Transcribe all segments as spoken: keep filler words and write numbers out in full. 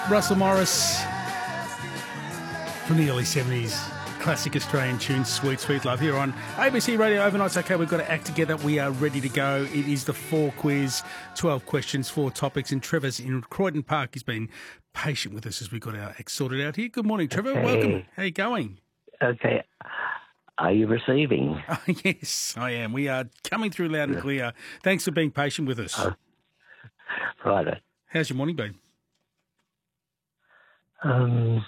Russell Morris from the early seventies. Classic Australian tune, Sweet, Sweet Love, here on A B C Radio Overnights. Okay, we've got to act together. We are ready to go. It is the four quiz, twelve questions, four topics, and Trevor's in Croydon Park. He's been patient with us as we got our act sorted out here. Good morning, Trevor. Okay. Welcome. How you going? Okay. Are you receiving? Oh, yes, I am. We are coming through loud and clear. Thanks for being patient with us. Oh, right. How's your morning been? Um,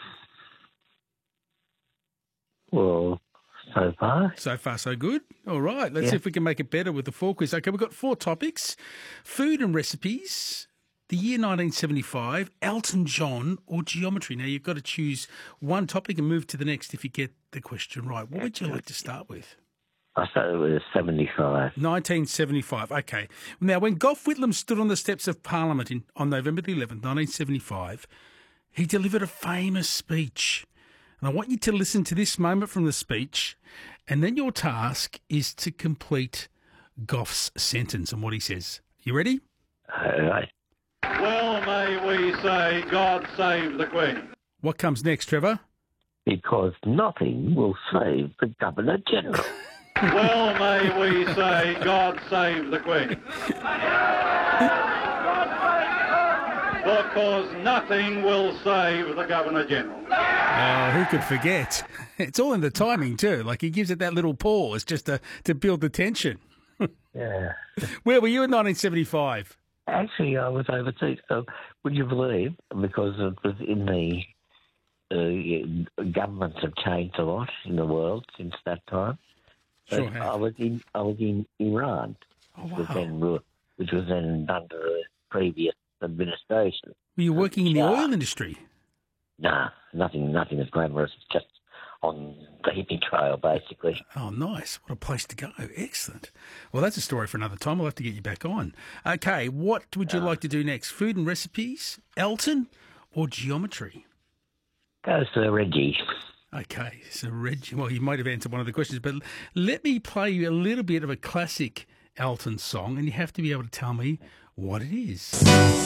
well, so far. So far, so good. All right, let's Yeah. see if we can make it better with the four quiz. Okay, we've got four topics: food and recipes, the year nineteen seventy-five, Elton John, or geometry. Now, you've got to choose one topic and move to the next if you get the question right. What would you like to start with? I started with seventy-five. nineteen seventy-five. Okay. Now, when Gough Whitlam stood on the steps of Parliament in, on November the eleventh, nineteen seventy-five, he delivered a famous speech. And I want you to listen to this moment from the speech, and then your task is to complete Gough's sentence and what he says. You ready? All right. Well, may we say, God save the Queen. What comes next, Trevor? Because nothing will save the Governor General. Well, may we say, God save the Queen. Because nothing will save the Governor-General. Oh, who could forget? It's all in the timing too. Like he gives it that little pause just to, to build the tension. Yeah. Where were you in nineteen seventy-five? Actually, I was overseas. So, would you believe? Because it was in the uh, governments have changed a lot in the world since that time. Sure But have. I was in I was in Iran, Oh, which was wow. then ru- which was then under the previous administration. Were you working in the Yeah. oil industry? Nah, nothing nothing as glamorous. It's just on the hippie trail, basically. Oh, nice. What a place to go. Excellent. Well, that's a story for another time. I'll have to get you back on. Okay, what would you like to do next? Food and recipes, Elton, or geometry? Go, Sir Reggie. Okay, so Reggie, well, you might have answered one of the questions, but let me play you a little bit of a classic Elton song, and you have to be able to tell me what it is.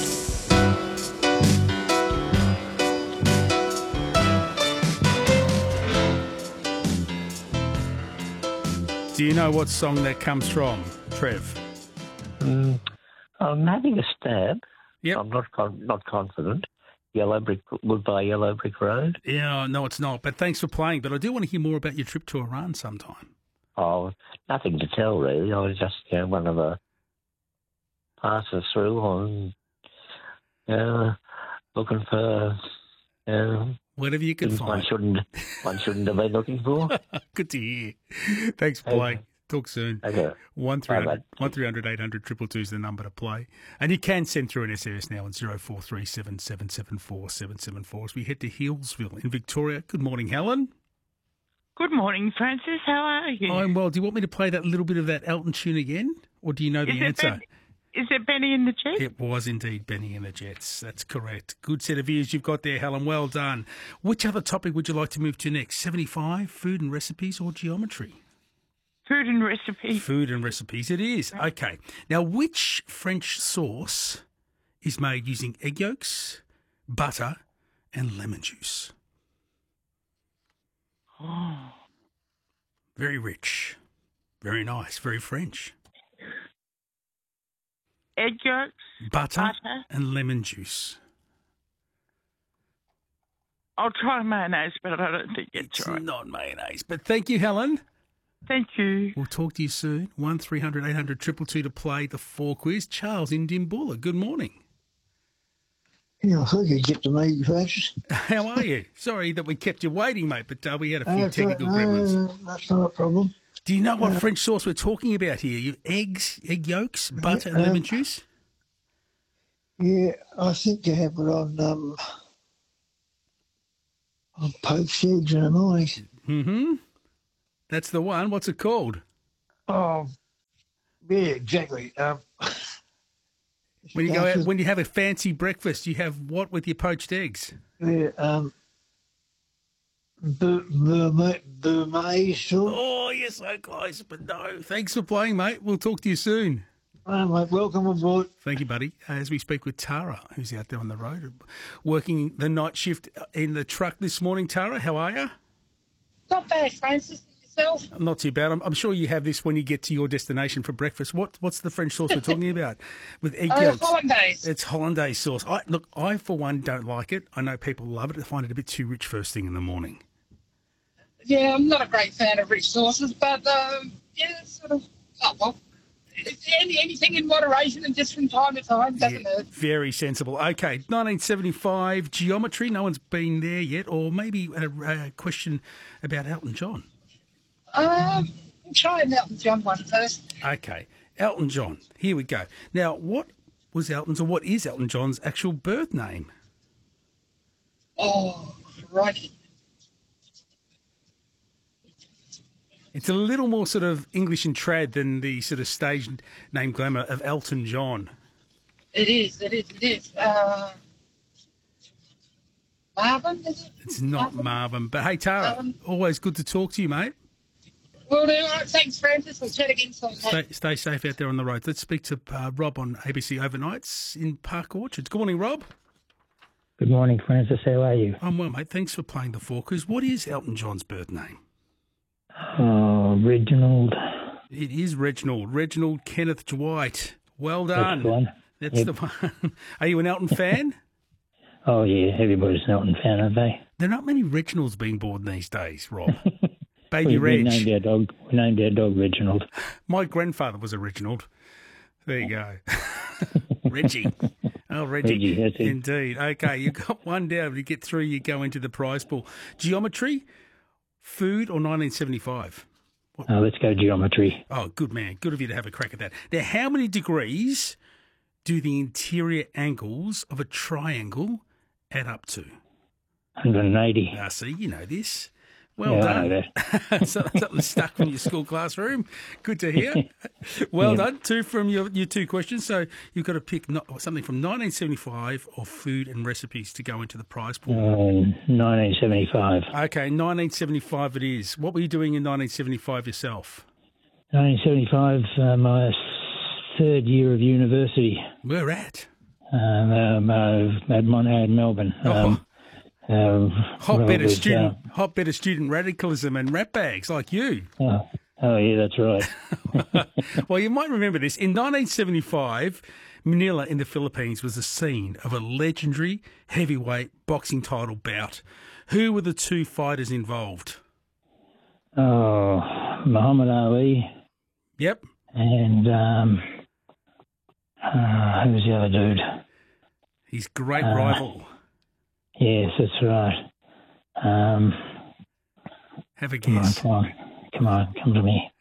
Do you know what song that comes from, Trev? Mm, I'm having a stab. Yep. I'm not con- not confident. Yellow brick, Goodbye Yellow Brick Road. Yeah, no, it's not. But thanks for playing. But I do want to hear more about your trip to Iran sometime. Oh, nothing to tell really. I was just you know, one of the passers through on uh, looking for uh, Whatever you can things one find. shouldn't one shouldn't have been looking for. Good to hear. Thanks for Okay. playing. Talk soon. Okay. One three hundred Bye-bye. one three hundred eight hundred triple two is the number to play, and you can send through an S M S now on zero four three seven seven seven four seven seven four as we head to Hillsville in Victoria. Good morning, Helen. Good morning, Francis. How are you? I'm well. Do you want me to play that little bit of that Elton tune again, or do you know the is it answer? Ben, is it Benny and the Jets? It was indeed Benny and the Jets. That's correct. Good set of ears you've got there, Helen. Well done. Which other topic would you like to move to next? seventy-five, food and recipes, or geometry? Food and recipe. Food and recipes it is. Okay. Now, which French sauce is made using egg yolks, butter, and lemon juice? Oh, Very rich. Very nice. Very French. egg yolks, Butter, butter. and lemon juice. I'll try mayonnaise, but I don't think it's, It's right. not mayonnaise. But thank you, Helen. Thank you. We'll talk to you soon. one three hundred eight hundred two two two to play the four quiz. Charles in Dimboola. Good morning. Yeah, I thought you'd get to me, Francis. How are you? Sorry that we kept you waiting, mate, but uh, we had a few That's right. technical No, gremlins. no, that's not a problem. Do you know what French sauce we're talking about here? You eggs, egg yolks, butter, and um, lemon juice? Yeah, I think you have it on um, on poached eggs and amoy. Mm-hmm. That's the one. What's it called? Oh, yeah, exactly. Um, When you go out, when you have a fancy breakfast, you have what with your poached eggs? yeah, um, Burmese sauce. Oh, you're so close, but no. Thanks for playing, mate. We'll talk to you soon. Oh, mate, welcome aboard. Thank you, buddy. As we speak with Tara, who's out there on the road, working the night shift in the truck this morning. Tara, how are you? Not bad, Francis. Yourself? Not too bad. I'm, I'm sure you have this when you get to your destination for breakfast. What What's the French sauce we're talking about? With egg Oh, yolks. hollandaise. It's hollandaise sauce. I, look, I, for one, don't like it. I know people love it. I find it a bit too rich first thing in the morning. Yeah, I'm not a great fan of rich sauces, but um, yeah, it's sort of, oh, well, it's any, anything in moderation and just from time to time doesn't Yeah, hurt. very sensible. Okay, nineteen seventy-five, geometry. No one's been there yet. Or maybe a, a question about Elton John. Um, we'll try an Elton John one first. Okay, Elton John. Here we go. Now, what was Elton's, or what is Elton John's actual birth name? Oh, right. It's a little more sort of English and trad than the sort of stage name glamour of Elton John. It is, it is, it is. Uh, Marvin, is it? It's not Marvin. But hey, Tara, Marvin. always good to talk to you, mate. Well, all right, thanks, Francis. We'll chat again sometime. Stay, stay safe out there on the road. Let's speak to uh, Rob on A B C Overnights in Park Orchards. Good morning, Rob. Good morning, Francis. How are you? I'm well, mate. Thanks for playing the Forkers. What is Elton John's birth name? Oh, Reginald. It is Reginald. Reginald Kenneth Dwight. Well done. That's the one. That's Yep. the one. Are you an Elton fan? Oh, yeah. Everybody's an Elton fan, aren't they? There are not many Reginalds being born these days, Rob. Baby we, we Reg. named our dog. We named our dog Reginald. My grandfather was a Reginald. There you go. Reggie. Oh, Reggie. Reggie, that's it. Indeed. Okay, you've got one down. To get through, you go into the prize pool. Geometry, food, or nineteen seventy-five? Uh, let's go geometry. Oh, good man. Good of you to have a crack at that. Now, how many degrees do the interior angles of a triangle add up to? one hundred eighty. Ah, see, you know this. Well Yeah, I done. know that. So- Something stuck from your school classroom. Good to hear. Well Yeah. done. Two from your, your two questions. So you've got to pick not, something from nineteen seventy-five or food and recipes to go into the prize pool. Um, nineteen seventy-five. Okay, nineteen seventy-five it is. What were you doing in nineteen seventy-five yourself? nineteen seventy-five, uh, my third year of university Where at? um, um, uh, at Monash, Melbourne. Um, uh, Hotbed well, of with, student, hotbed of student radicalism and rat bags like you. Uh, oh, oh, yeah, that's right. Well, you might remember this. In nineteen seventy-five, Manila in the Philippines was the scene of a legendary heavyweight boxing title bout. Who were the two fighters involved? Oh, Muhammad Ali Yep. and um, uh, who was the other dude? His great Uh, rival. Yes, that's right. Um, Have a come on, guess. come on, come on, come to me.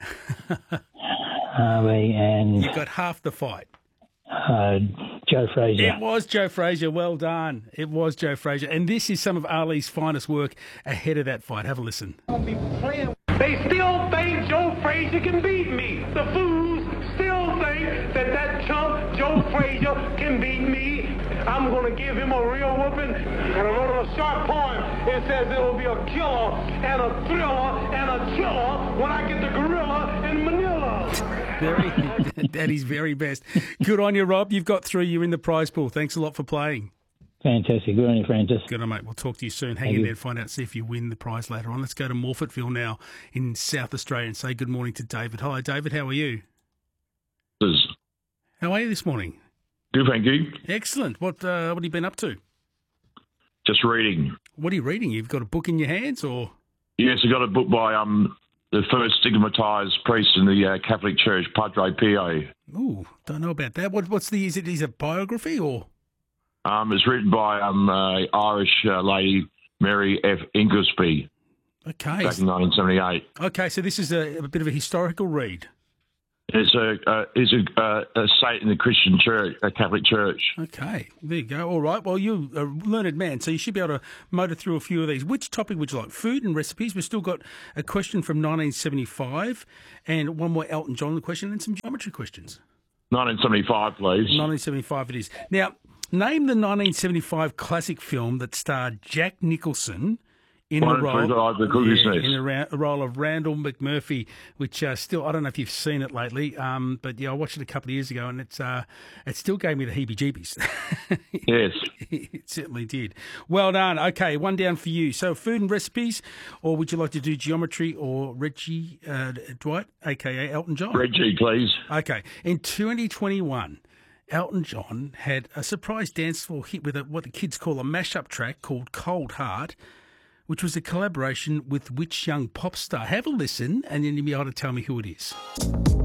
Ali and You got half the fight. uh, Joe Frazier. It was Joe Frazier. Well done. It was Joe Frazier. And this is some of Ali's finest work ahead of that fight. Have a listen. They still think Joe Frazier can beat me. The fools still think that that chump Joe Frazier can beat me. I'm going to give him a real whooping. And I wrote a short poem. It says it will be a killer and a thriller and a chiller when I get the gorilla in Manila. Very, that is very best. Good on you, Rob. You've got through. You're in the prize pool. Thanks a lot for playing. Fantastic. Good on you, Francis. Good on, mate. We'll talk to you soon. Hang Thank in you. there and find out, see if you win the prize later on. Let's go to Morfettville now in South Australia and say good morning to David. Hello, David. How are you? How are you this morning? Good, thank you. Excellent. What uh, what have you been up to? Just reading. What are you reading? You've got a book in your hands, or? Yes, I got a book by um the first stigmatised priest in the uh, Catholic Church, Padre Pio. Ooh, don't know about that. What what's the? Is it is it a biography or? Um, it's written by um uh, Irish uh, lady Mary F. Inglesby Okay. back in nineteen seventy-eight. Okay, so this is a, a bit of a historical read. It's a uh, it's a, uh, a saint in the Christian Church, a Catholic Church. Okay, there you go. All right. Well, you're a learned man, so you should be able to motor through a few of these. Which topic would you like? Food and recipes. We've still got a question from nineteen seventy-five and one more Elton John question and some geometry questions. nineteen seventy-five, please. nineteen seventy-five it is. Now, name the nineteen seventy-five classic film that starred Jack Nicholson in One the and three role, for the Cuckoo's Nest. in the ra- role of Randall McMurphy, which uh, still I don't know if you've seen it lately, um, but yeah, I watched it a couple of years ago, and it's uh, it still gave me the heebie-jeebies. Yes. It certainly did. Well done. Okay, one down for you. So, food and recipes, or would you like to do geometry or Reggie uh, Dwight, aka Elton John? Reggie, please. Okay, in twenty twenty-one. Elton John had a surprise dance floor hit with a, what the kids call a mashup track called Cold Heart, which was a collaboration with which young pop star? Have a listen, and then you'll be able to tell me who it is.